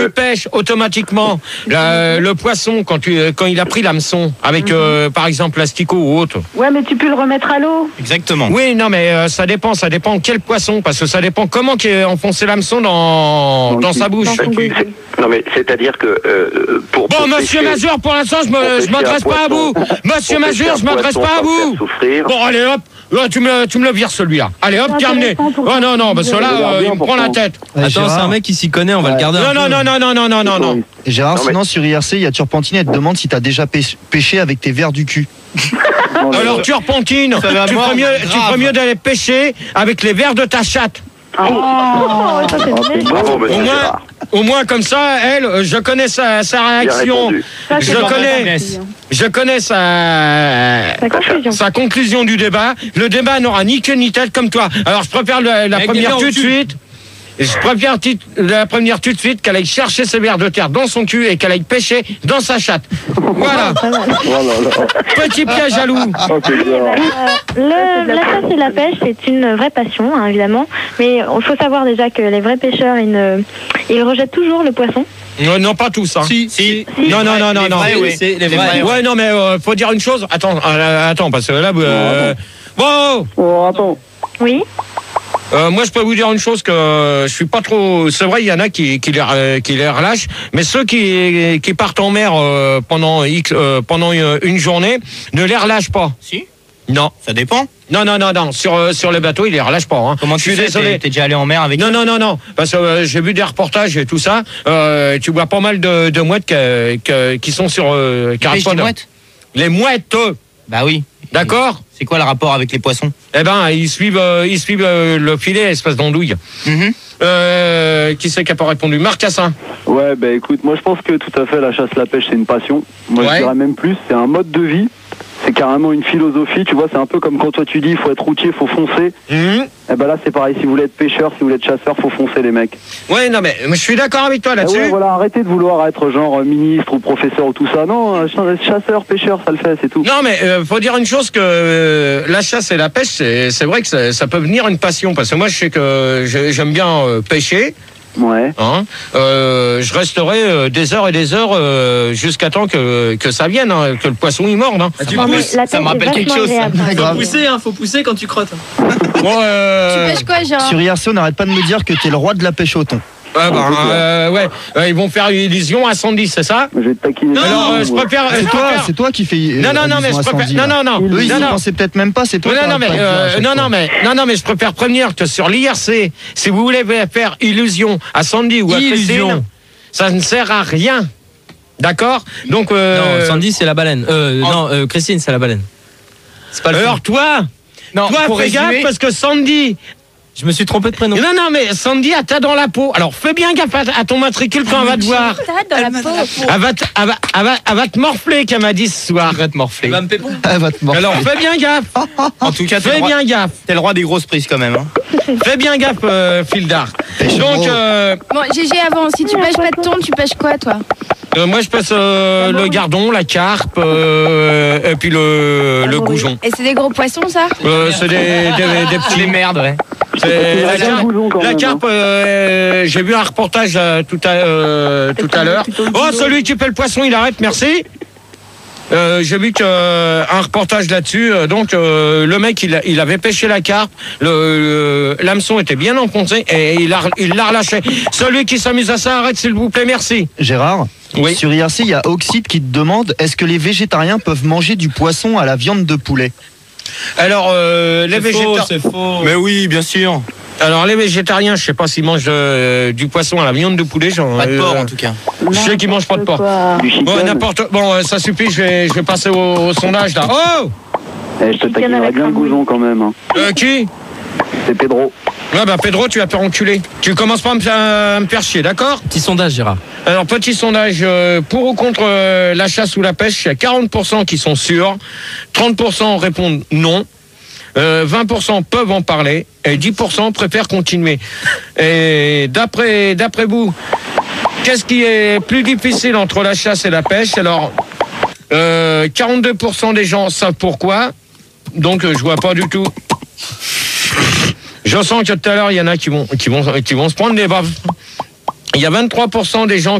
pêche automatiquement le poisson quand il a pris l'hameçon avec par exemple l'asticot ou autre. Ouais, mais tu peux le remettre à l'eau. Exactement. Oui, non, mais ça dépend quel poisson, parce que ça dépend comment qu'il a enfoncé l'hameçon dans sa bouche. Non, mais c'est-à-dire que pour. Bon, monsieur Mazur, pour l'instant, je m'adresse pas à vous. Monsieur Mazur, je m'adresse pas à vous. Bon, allez, hop. Ouais, tu me le vires celui-là. Allez hop, terminé. Oh non, parce que là, il me prend la tête. Attends, c'est un mec qui s'y connaît, on va le garder. Non. Gérard, sinon sur IRC, il y a Turpentine, elle te demande si t'as déjà pêché avec tes vers du cul. Alors Turpentine, tu ferais mieux d'aller pêcher avec les vers de ta chatte. Ça c'est méchant. Bravo, monsieur Gérard. Au moins comme ça, elle, je connais sa réaction. Je connais sa conclusion du débat. Le débat n'aura ni queue ni tête comme toi. Alors je préfère la première tout de suite. Je préfère la première tout de suite qu'elle aille chercher ses vers de terre dans son cul et qu'elle aille pêcher dans sa chatte. Voilà. Petit piège à loup. La chasse et la pêche, c'est une vraie passion, hein, évidemment. Mais il faut savoir déjà que les vrais pêcheurs, ils rejettent toujours le poisson. Non, pas tous. Hein. Si. Non. Les vrais, ouais, non, mais faut dire une chose. Attends, parce que là, bon. Oh, attends. Oui. Moi, je peux vous dire une chose que je suis pas trop. C'est vrai, il y en a qui les relâchent, mais ceux qui partent en mer pendant une journée ne les relâchent pas. Si. Non. Ça dépend. Non. Sur les bateaux, ils les relâchent pas. Hein. Comment tu sais? T'es déjà allé en mer avec? Non. Parce que j'ai vu des reportages et tout ça. Tu vois pas mal de mouettes qui sont sur. Les mouettes. Les mouettes. Bah oui. D'accord. C'est quoi le rapport avec les poissons? Eh ben, ils suivent le filet, espèce d'andouille. Qui c'est qui a pas répondu? Marc Cassin. Ouais, bah écoute, moi je pense que tout à fait la chasse, la pêche, c'est une passion. Moi je dirais même plus, c'est un mode de vie. C'est carrément une philosophie, tu vois, c'est un peu comme quand toi tu dis il faut être routier, il faut foncer. Et ben là c'est pareil, si vous voulez être pêcheur, si vous voulez être chasseur, faut foncer les mecs. Ouais, non mais je suis d'accord avec toi là-dessus. Ouais, voilà, arrêtez de vouloir être genre ministre ou professeur ou tout ça. Non, chasseur, pêcheur, ça le fait, c'est tout. Non mais faut dire une chose que la chasse et la pêche, c'est vrai que ça peut venir une passion. Parce que moi je sais que j'aime bien pêcher. Ouais. Hein, je resterai des heures et des heures jusqu'à temps que ça vienne, hein, que le poisson il morde. Hein. Ça me rappelle quelque chose. Faut pousser quand tu crottes. Bon, Tu pêches quoi, Gérard? Sur IRC, on n'arrête pas de me dire que t'es le roi de la pêche au thon. Ils vont faire une illusion à 110, c'est ça? Je vais te taquiner. Alors, je préfère. C'est toi qui fais. Non, mais je préfère. Non. Eux, ils y pensaient peut-être même pas. C'est toi. Non, mais je préfère prévenir que sur l'IRC, si vous voulez faire illusion à Sandy ou à Christine, ça ne sert à rien. D'accord? Donc. Non, Sandy, c'est la baleine. Christine, c'est la baleine. C'est pas le. Alors, toi, fais gaffe parce que Sandy. Je me suis trompé de prénom. Non, mais Sandy a t'as dans la peau. Alors fais bien gaffe à ton matricule quand elle va te voir. T'as dans la peau. Elle va te morfler, qu'elle m'a dit ce soir. Elle va te morfler. Elle va te morfler. Alors fais bien gaffe. En tout cas, fais bien gaffe. T'es le roi des grosses prises quand même. Hein. Fais bien gaffe, Fildar. Donc. Bon, GG, avant, si tu pêches pas de thon, tu pêches quoi, toi? Moi, je pêche le gardon, la carpe, et puis le goujon. Et c'est des gros poissons, ça? C'est des petits. Des merdes, ouais. La carpe, j'ai vu un reportage tout à l'heure. Oh, celui qui paie le poisson, il arrête, merci. J'ai vu un reportage là-dessus. Donc, le mec, il avait pêché la carpe. L'hameçon était bien enfoncé et il l'a relâché. Celui qui s'amuse à ça, arrête, s'il vous plaît, merci. Gérard, oui. Sur IRC, il y a Oxide qui te demande est-ce que les végétariens peuvent manger du poisson à la viande de poulet? Alors, les végétariens. C'est faux. Mais oui, bien sûr. Alors, les végétariens, je sais pas s'ils mangent du poisson à la viande de poulet. Pas de porc, en tout cas. Je sais qu'ils mangent pas de porc. Bon, ça suffit, je vais passer au sondage, là. Oh! Je te taquinerai bien le goujon, quand même. Hein. Qui? C'est Pedro. Ouais, Pedro, tu vas te faire enculer. Tu commences pas à me faire chier, d'accord? Petit sondage, Gérard. Alors, petit sondage, pour ou contre la chasse ou la pêche, il y a 40% qui sont sûrs, 30% répondent non, 20% peuvent en parler, et 10% préfèrent continuer. Et d'après vous, qu'est-ce qui est plus difficile entre la chasse et la pêche? Alors, 42% des gens savent pourquoi, donc je vois pas du tout. Je sens que tout à l'heure, il y en a qui vont se prendre des baffes. Il y a 23% des gens